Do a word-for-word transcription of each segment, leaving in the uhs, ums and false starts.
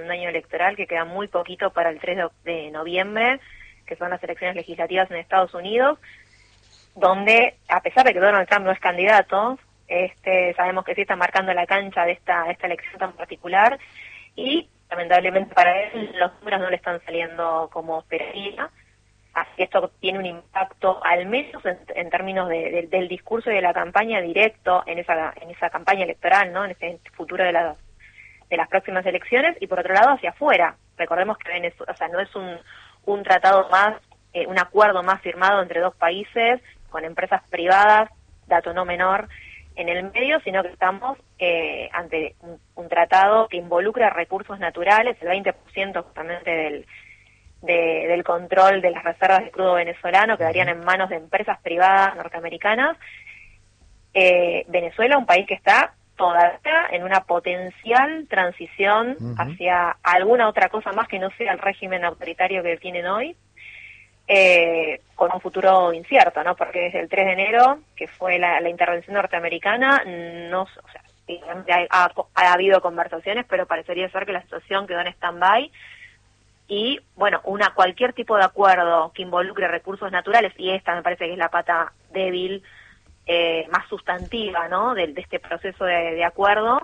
un año electoral que queda muy poquito para el tres de noviembre, que son las elecciones legislativas en Estados Unidos, donde, a pesar de que Donald Trump no es candidato, este, sabemos que sí está marcando la cancha de esta, de esta elección tan particular, y lamentablemente para él los números no le están saliendo como esperaría. Así que esto tiene un impacto, al menos en, en términos de, de, del discurso y de la campaña directo en esa en esa campaña electoral, ¿no? En ese futuro de, la, de las próximas elecciones, y por otro lado hacia afuera. Recordemos que Venezuela, o sea, no es un, un tratado más, eh, un acuerdo más firmado entre dos países, con empresas privadas, dato no menor, en el medio, sino que estamos eh, ante un, un tratado que involucra recursos naturales, el veinte por ciento justamente del De, del control de las reservas de crudo venezolano quedarían en manos de empresas privadas norteamericanas. Eh, Venezuela, un país que está todavía en una potencial transición uh-huh. hacia alguna otra cosa más que no sea el régimen autoritario que tienen hoy, eh, con un futuro incierto, ¿no? Porque desde el tres de enero, que fue la, la intervención norteamericana, no, o sea, ha, ha, ha habido conversaciones, pero parecería ser que la situación quedó en stand-by. Y, bueno, una cualquier tipo de acuerdo que involucre recursos naturales, y esta me parece que es la pata débil, eh, más sustantiva, ¿no?, de, de este proceso de, de acuerdo,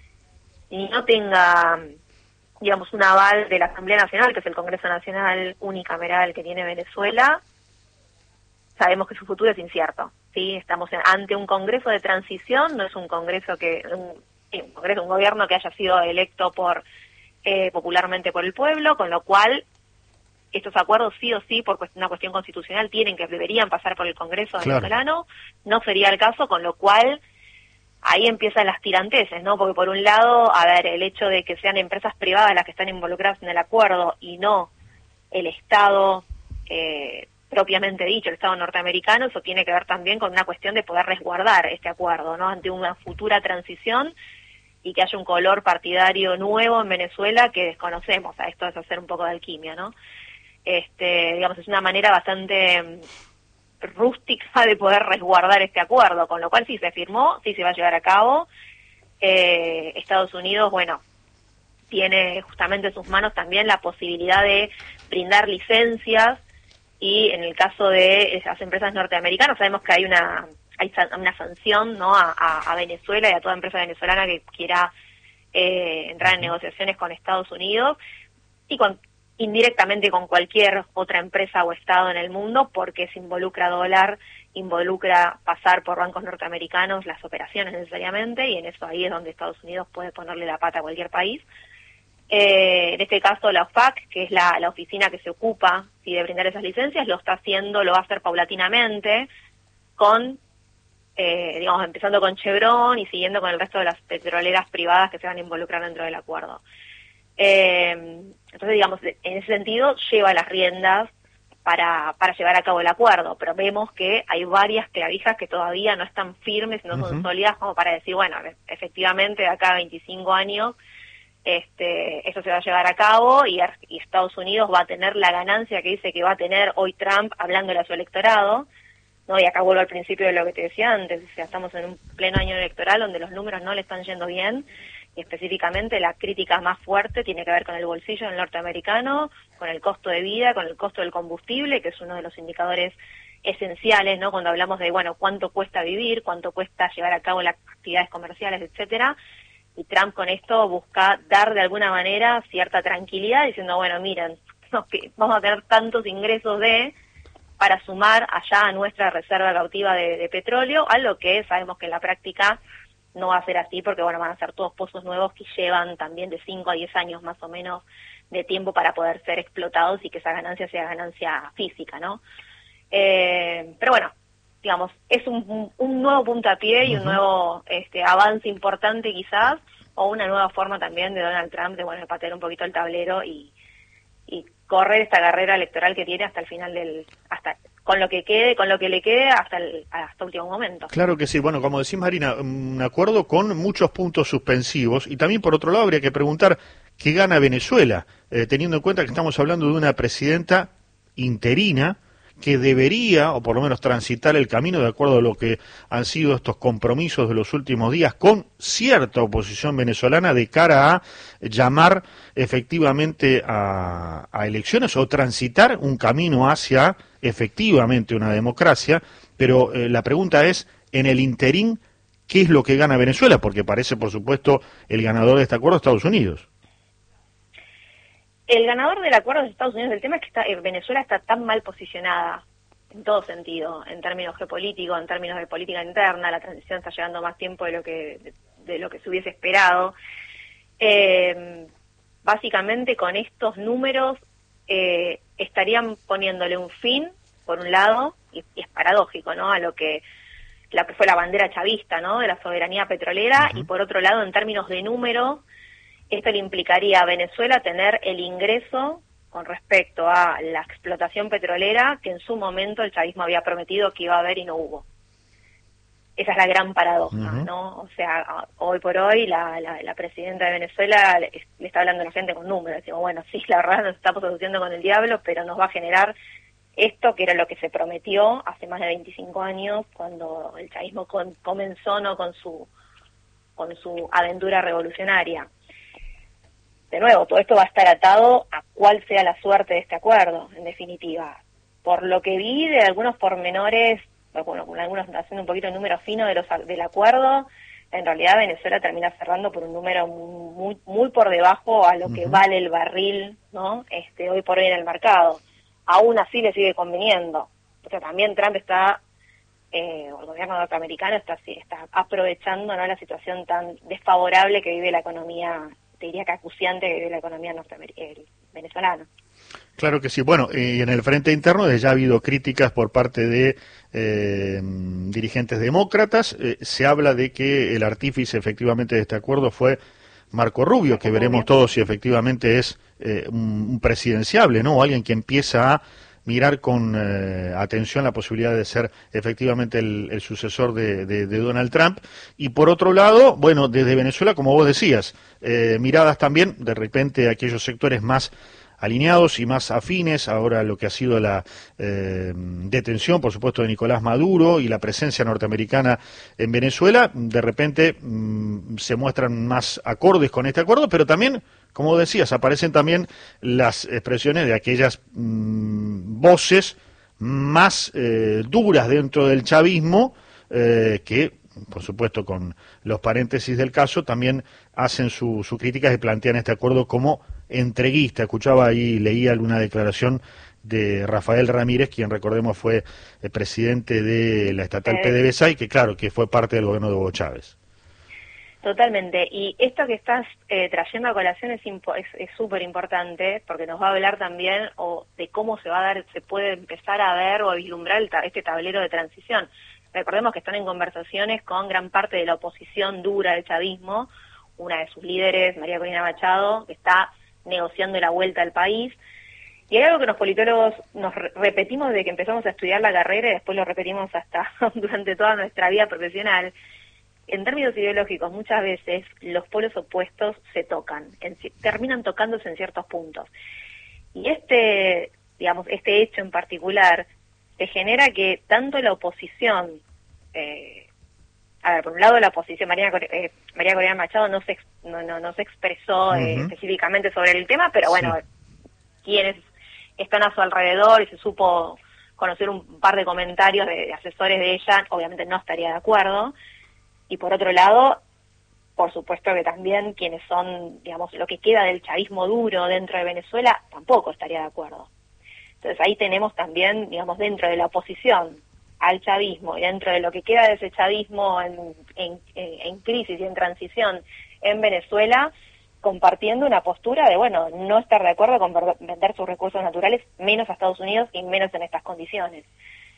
y no tenga, digamos, un aval de la Asamblea Nacional, que es el Congreso Nacional unicameral que tiene Venezuela, sabemos que su futuro es incierto, ¿sí? Estamos en, ante un Congreso de transición, no es un Congreso que, un, un Congreso, un gobierno que haya sido electo por... Eh, popularmente por el pueblo, con lo cual estos acuerdos sí o sí, por una cuestión constitucional, tienen que deberían pasar por el Congreso claro. venezolano. No sería el caso, con lo cual ahí empiezan las tiranteses, ¿no? Porque por un lado, a ver, el hecho de que sean empresas privadas las que están involucradas en el acuerdo y no el Estado eh, propiamente dicho, el Estado norteamericano, eso tiene que ver también con una cuestión de poder resguardar este acuerdo, ¿no?, ante una futura transición, y que haya un color partidario nuevo en Venezuela que desconocemos. A esto es hacer un poco de alquimia, ¿no? Este, digamos, es una manera bastante rústica de poder resguardar este acuerdo, con lo cual sí se firmó, sí se va a llevar a cabo. Eh, Estados Unidos, bueno, tiene justamente en sus manos también la posibilidad de brindar licencias, y en el caso de esas empresas norteamericanas sabemos que hay una... hay una sanción, ¿no?, a, a, a Venezuela y a toda empresa venezolana que quiera eh, entrar en negociaciones con Estados Unidos, y con indirectamente con cualquier otra empresa o Estado en el mundo, porque se involucra dólar, involucra pasar por bancos norteamericanos las operaciones necesariamente, y en eso ahí es donde Estados Unidos puede ponerle la pata a cualquier país. Eh, en este caso la O F A C, que es la, la oficina que se ocupa ¿sí? de brindar esas licencias, lo está haciendo, lo va a hacer paulatinamente, con Eh, digamos, empezando con Chevron y siguiendo con el resto de las petroleras privadas que se van a involucrar dentro del acuerdo. Eh, entonces, digamos, en ese sentido, lleva las riendas para, para llevar a cabo el acuerdo, pero vemos que hay varias clavijas que todavía no están firmes, no son uh-huh. sólidas como para decir, bueno, efectivamente, de acá a veinticinco años, este, eso se va a llevar a cabo, y, y Estados Unidos va a tener la ganancia que dice que va a tener hoy Trump hablándole a su electorado. No, y acá vuelvo al principio de lo que te decía antes, o sea, estamos en un pleno año electoral donde los números no le están yendo bien, y específicamente la crítica más fuerte tiene que ver con el bolsillo del norteamericano, con el costo de vida, con el costo del combustible, que es uno de los indicadores esenciales, ¿no?, cuando hablamos de, bueno, cuánto cuesta vivir, cuánto cuesta llevar a cabo las actividades comerciales, etcétera, y Trump con esto busca dar de alguna manera cierta tranquilidad, diciendo, bueno, miren, vamos a tener tantos ingresos de... para sumar allá a nuestra reserva cautiva de, de petróleo, algo que sabemos que en la práctica no va a ser así, porque bueno, van a ser todos pozos nuevos que llevan también de cinco a diez años más o menos de tiempo para poder ser explotados, y que esa ganancia sea ganancia física, ¿no? Eh, pero bueno, digamos, es un, un nuevo puntapié y uh-huh. un nuevo este, avance importante quizás, o una nueva forma también de Donald Trump de, bueno, de patear un poquito el tablero y, y correr esta carrera electoral que tiene hasta el final del, hasta con lo que quede, con lo que le quede hasta el hasta último momento. Claro que sí. Bueno, como decís, Marina, un acuerdo con muchos puntos suspensivos, y también por otro lado habría que preguntar qué gana Venezuela, eh, teniendo en cuenta que estamos hablando de una presidenta interina que debería, o por lo menos transitar el camino de acuerdo a lo que han sido estos compromisos de los últimos días con cierta oposición venezolana de cara a llamar efectivamente a, a elecciones o transitar un camino hacia efectivamente una democracia? Pero eh, la pregunta es, en el interín, ¿qué es lo que gana Venezuela? Porque parece, por supuesto, el ganador de este acuerdo Estados Unidos. El ganador del acuerdo es Estados Unidos. El tema es que está, eh, Venezuela está tan mal posicionada en todo sentido, en términos geopolíticos, en términos de política interna. La transición está llevando más tiempo de lo que de, de lo que se hubiese esperado. Eh, básicamente, con estos números eh, estarían poniéndole un fin, por un lado, y, y es paradójico, ¿no?, a lo que la que fue la bandera chavista, ¿no?, de la soberanía petrolera. Uh-huh. Y por otro lado, en términos de número, esto le implicaría a Venezuela tener el ingreso con respecto a la explotación petrolera que en su momento el chavismo había prometido que iba a haber y no hubo. Esa es la gran paradoja, uh-huh. ¿no? O sea, hoy por hoy la, la, la presidenta de Venezuela le, le está hablando a la gente con números. Digo, bueno, sí, la verdad nos estamos seduciendo con el diablo, pero nos va a generar esto que era lo que se prometió hace más de veinticinco años, cuando el chavismo con, comenzó, ¿no?, con su, con su aventura revolucionaria. De nuevo, todo esto va a estar atado a cuál sea la suerte de este acuerdo, en definitiva. Por lo que vi de algunos pormenores, bueno, con algunos haciendo un poquito el número fino de los del acuerdo, en realidad Venezuela termina cerrando por un número muy muy por debajo a lo que uh-huh. vale el barril, ¿no?, este hoy por hoy en el mercado. Aún así le sigue conviniendo. O sea, también Trump está, eh, o el gobierno norteamericano está, sí, está aprovechando, ¿no?, la situación tan desfavorable que vive la economía, te diría que acuciante que vive la economía norteamericana, venezolana. Claro que sí. Bueno, y en el frente interno ya ha habido críticas por parte de eh, dirigentes demócratas. Eh, se habla de que el artífice efectivamente de este acuerdo fue Marco Rubio, Marco que veremos Rubio. todos si efectivamente es eh, un, un presidenciable, ¿no? O alguien que empieza a mirar con eh, atención la posibilidad de ser efectivamente el, el sucesor de, de, de Donald Trump. Y por otro lado, bueno, desde Venezuela, como vos decías, eh, miradas también de repente a aquellos sectores más alineados y más afines ahora lo que ha sido la eh, detención, por supuesto, de Nicolás Maduro y la presencia norteamericana en Venezuela, de repente mmm, se muestran más acordes con este acuerdo, pero también, como decías, aparecen también las expresiones de aquellas mmm, voces más eh, duras dentro del chavismo eh, que, por supuesto, con los paréntesis del caso, también hacen su, su crítica y plantean este acuerdo como entreguista. Escuchaba ahí, leía alguna declaración de Rafael Ramírez, quien recordemos fue el presidente de la estatal P D V S A y que claro, que fue parte del gobierno de Hugo Chávez. Totalmente, y esto que estás eh, trayendo a colación es súper importante porque nos va a hablar también o de cómo se va a dar, se puede empezar a ver o a vislumbrar el ta este tablero de transición. Recordemos que están en conversaciones con gran parte de la oposición dura del chavismo, una de sus líderes, María Corina Machado, que está negociando la vuelta al país. Y hay algo que los politólogos nos re repetimos desde que empezamos a estudiar la carrera y después lo repetimos hasta durante toda nuestra vida profesional. En términos ideológicos, muchas veces los polos opuestos se tocan, en, terminan tocándose en ciertos puntos. Y este, digamos, este hecho en particular te genera que tanto la oposición, eh, a ver, por un lado la oposición, María, eh, María Corina Machado no se, no, no, no se expresó uh-huh. eh, específicamente sobre el tema, pero bueno, sí. quienes están a su alrededor y se supo conocer un par de comentarios de, de asesores de ella, obviamente no estaría de acuerdo. Y por otro lado, por supuesto que también quienes son, digamos, lo que queda del chavismo duro dentro de Venezuela, tampoco estaría de acuerdo. Entonces ahí tenemos también, digamos, dentro de la oposición al chavismo y dentro de lo que queda de ese chavismo en, en, en crisis y en transición en Venezuela, compartiendo una postura de, bueno, no estar de acuerdo con vender sus recursos naturales, menos a Estados Unidos y menos en estas condiciones.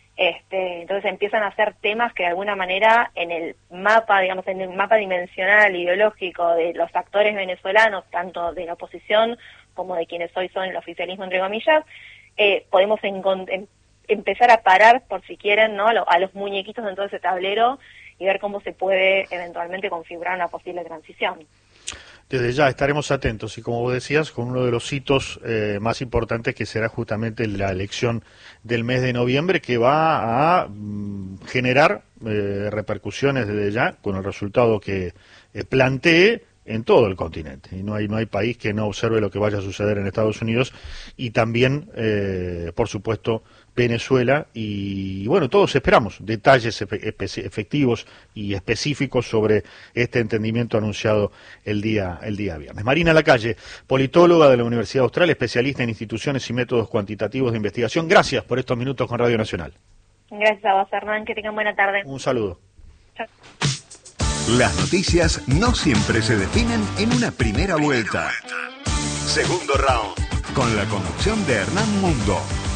Este, entonces empiezan a ser temas que de alguna manera en el mapa, digamos, en el mapa dimensional ideológico de los actores venezolanos, tanto de la oposición como de quienes hoy son el oficialismo, entre comillas, eh, podemos en, en, empezar a parar, por si quieren, ¿no?, a, lo, a los muñequitos de todo ese tablero y ver cómo se puede eventualmente configurar una posible transición. Desde ya estaremos atentos y, como vos decías, con uno de los hitos eh, más importantes, que será justamente la elección del mes de noviembre, que va a mm, generar eh, repercusiones desde ya con el resultado que eh, plantee en todo el continente. Y no hay, no hay país que no observe lo que vaya a suceder en Estados Unidos y también, eh, por supuesto, Venezuela. Y bueno, todos esperamos detalles efectivos y específicos sobre este entendimiento anunciado el día, el día viernes. Marina Lacalle, politóloga de la Universidad Austral, especialista en instituciones y métodos cuantitativos de investigación. Gracias por estos minutos con Radio Nacional. Gracias a vos, Hernán. Que tengan buena tarde. Un saludo. Chao. Las noticias no siempre se definen en una primera vuelta. Segundo round, con la conducción de Hernán Mundo.